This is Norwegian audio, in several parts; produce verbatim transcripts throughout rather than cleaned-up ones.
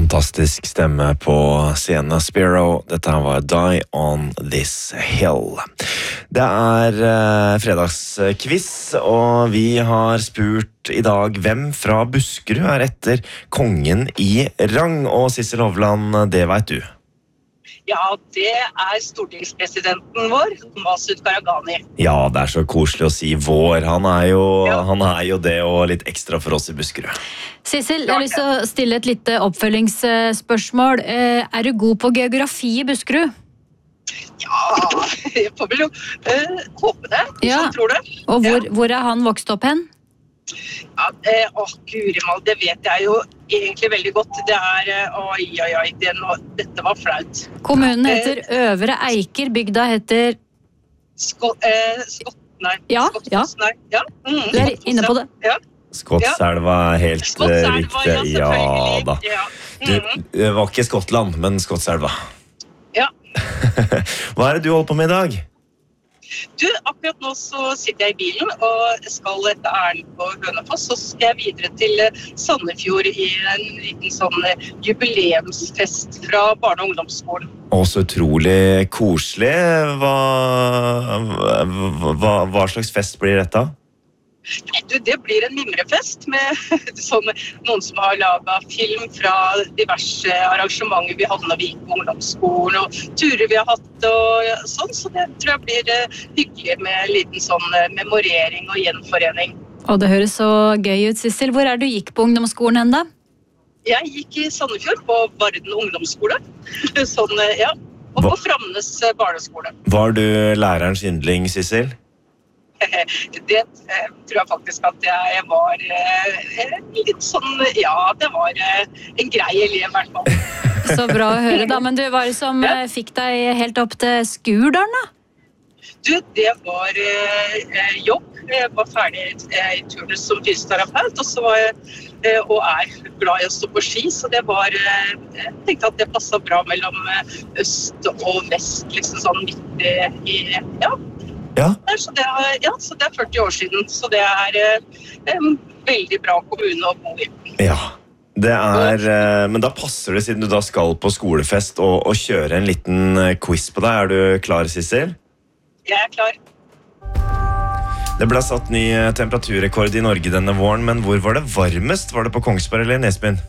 fantastisk stemme på Sienna Sparrow. Dette her var Die on This Hill. Det er eh, fredagskviss, og vi har spurt i dag hvem fra Buskerud er etter kongen i rang. Og Sissel Hovland, det vet du. Ja, det er stortingspresidenten vår, Masud Gharahkhani. Ja, det er så koselig å si vår. Han er jo, ja. han er jo det, og litt ekstra for oss i Buskerud. Sissel, jeg har lyst til å stille et lite oppfølgingsspørsmål. Er du god på geografi i Buskerud? Ja, jeg får vel jo uh, håpe det. Ja. Sånn tror du. Og hvor, ja. hvor er han vokst opp hen? Ja, eh, åh, Gurimal, det vet jeg jo egentlig veldig godt. Det er, oi, oi, oi, det nå, dette var flaut. Kommunen heter Øvre Eiker, bygda heter... Skott, eh, Skott, nei. Ja, Skottfoss, ja. Nei. Ja. Mm, du er inne på det. Ja. Skottselva er helt Skottselva, riktig. Ja, ja da. Ja. Mm. Du, det var ikke Skottland, men Skottselva. Ja. Hva er det du holder på med i dag? Du, akkurat nå så sitter jeg i bilen og skal etter ærend på Hønefoss, så skal jeg videre til Sandefjord i en liten sånn jubileumsfest fra barne- og ungdomsskolen. Å, så utrolig koselig. Hva, hva, hva slags fest blir dette? Nei, du, det blir en mimrefest med sånne, noen som har laget film fra diverse arrangementer vi hadde når vi gikk på ungdomsskolen, og turer vi har hatt og sånn, så det tror jeg blir uh, hyggelig med en liten sånn uh, memorering og gjenforening. Og det høres så gøy ut, Sissel. Hvor er du gikk på ungdomsskolen hen da? Jeg gikk i Sandefjord på Varden ungdomsskole, sånn, uh, ja, og på Framnes uh, barneskole. Var du lærerens yndling, Sissel? Det eh, tror jeg faktisk at jeg var eh, litt sånn, ja, det var eh, en grei elev i hvert fall. Så bra å høre da, men du, hva er det som ja. fikk deg helt opp til Skurdalen da? Du, det var eh, jobb. Jeg var ferdig eh, i turnus som fysioterapeut, og så var jeg eh, og er glad i å stå på ski, så det var, eh, jeg tenkte at det passet bra mellom øst og vest, liksom sånn midt i, ja. Ja. Så det er, ja, så det er førti år siden, så det er en veldig bra kommune å bo i. Ja, det er, men da passer det siden du da skal på skolefest og, og kjøre en liten quiz på deg. Er du klar, Sissel? Jeg er klar. Det ble satt ny temperaturrekord i Norge denne våren, men hvor var det varmest? Var det på Kongsberg eller Nesbyen?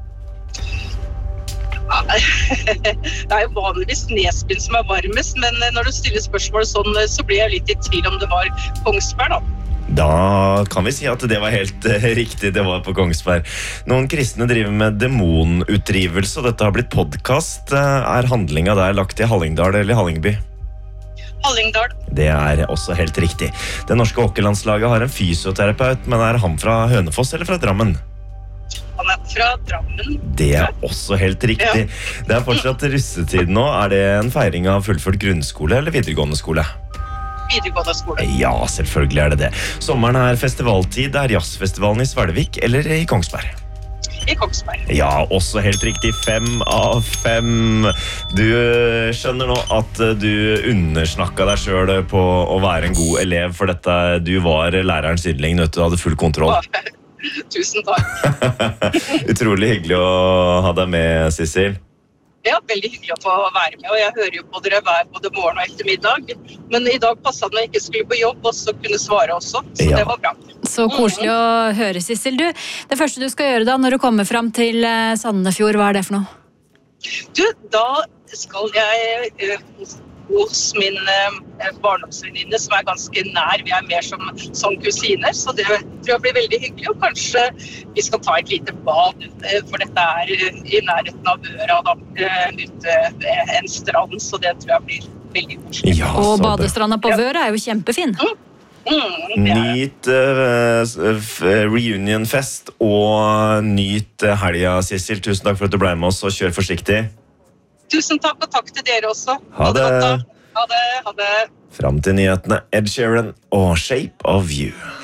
Det er jo vanligvis Nesbyen som er varmest, men når du stiller spørsmål sånn, så blir jeg litt i tvil om det var Kongsberg da. Da kan vi si at det var helt uh, riktig, det var på Kongsberg. Noen kristne driver med demonutdrivelse, og dette har blitt podcast. Er handlinga der lagt i Hallingdal eller Hallingby? Hallingdal. Det er også helt riktig. Det norske hockeylandslaget har en fysioterapeut, men er han fra Hønefoss eller fra Drammen? Han er fra Drammen. Det er også helt riktig. Ja. Det er fortsatt russetid nå. Er det en feiring av fullført grunnskole eller videregående skole? Videregående skole. Ja, selvfølgelig er det det. Sommeren er festivaltid. Er jazzfestivalen i Svelvik eller i Kongsberg? I Kongsberg. Ja, også helt riktig. Fem av fem. Du skjønner nå at du undersnakket deg selv på å være en god elev, for dette, du var lærerens yndling, du hadde full kontroll. Tusen takk. Utrolig hyggelig å ha deg med, Sissel. Ja, veldig hyggelig å få være med, og jeg hører jo på dere hver både morgen og ettermiddag. Men i dag passet det når jeg ikke skulle på jobb, og så kunne svare også, så ja. Det var bra. Så koselig å høre, Sissel. Du, det første du skal gjøre da, når du kommer frem til Sandefjord, hva er det for noe? Du, da skal jeg uh, hos min uh, barndomsvenninne, som er ganske nær. Vi er mer som, som kusiner, så det tror jeg blir veldig hyggelig. Og kanskje vi skal ta et lite bad, uh, for dette er uh, i nærheten av Øra, da, uh, ute ved en strand, så det tror jeg blir veldig koselig. Ja, og badestranda på Vøra er jo kjempefin. Mm. Mm, nyt uh, reunionfest og nyt helga, Sissel. Tusen takk for at du ble med oss, og kjør forsiktig. Tusen takk, og takk til dere også. Ha det. Ha det, ha det. Fram til nyhetene, Ed Sheeran og Shape of You.